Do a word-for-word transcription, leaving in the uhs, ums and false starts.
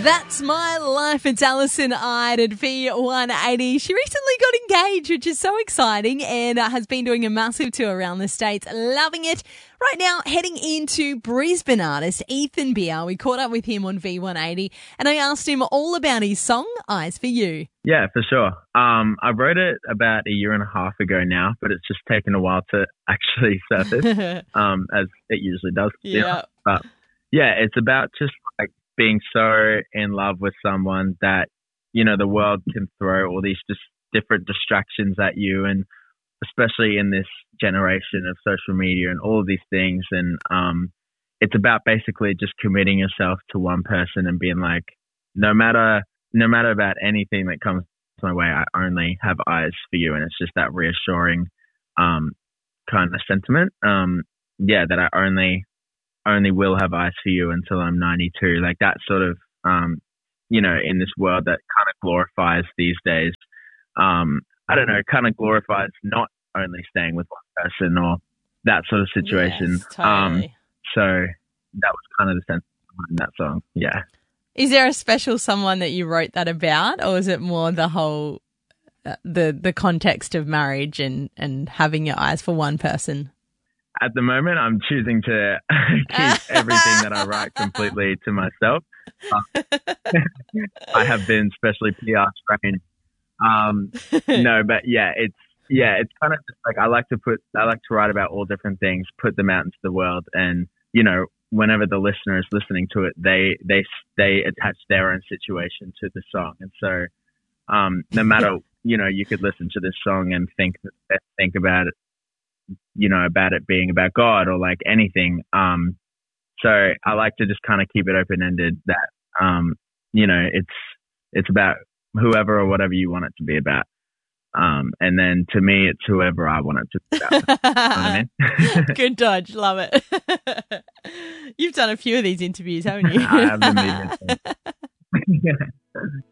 That's My Life. It's Alison Ide at V one eighty. She recently got engaged, which is so exciting, and uh, has been doing a massive tour around the States. Loving it. Right now, heading into Brisbane artist Ethan Beer. We caught up with him on V one eighty, and I asked him all about his song, Eyes for You. Yeah, for sure. Um, I wrote it about a year and a half ago now, but it's just taken a while to actually surface, um, as it usually does. Yeah. But yeah, it's about just like being so in love with someone that, you know, the world can throw all these just different distractions at you, and especially in this generation of social media and all of these things. And um, it's about basically just committing yourself to one person and being like, no matter no matter about anything that comes my way, I only have eyes for you. And it's just that reassuring um, kind of sentiment. Um, yeah, that I only only will have eyes for you until I'm ninety-two. Like that sort of, um, you know, in this world that kind of glorifies these days. Um, I don't know, it kind of glorifies not only staying with one person or that sort of situation. Yes, totally. Um, so that was kind of the sense behind that song. Yeah. Is there a special someone that you wrote that about, or is it more the whole, uh, the the context of marriage and, and having your eyes for one person? At the moment, I'm choosing to keep everything that I write completely to myself. Uh, I have been specially P R trained. Um, no, but yeah, it's yeah, it's kind of just like I like to put, I like to write about all different things, put them out into the world, and you know, whenever the listener is listening to it, they they they attach their own situation to the song, and so um, no matter, you know, you could listen to this song and think think about it, you know, about it being about God or like anything. Um, so I like to just kind of keep it open ended. That um, you know, it's it's about whoever or whatever you want it to be about. Um, and then to me, it's whoever I want it to be about. You know what I mean? Good dodge. Love it. You've done a few of these interviews, haven't you? I have been meeting.